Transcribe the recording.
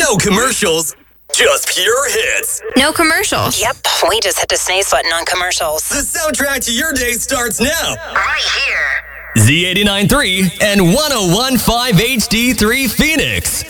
No commercials, just pure hits. No commercials. Yep, we just hit the snooze button on commercials. The soundtrack to your day starts now. Right here. Z89.3 and 101.5 HD3 Phoenix.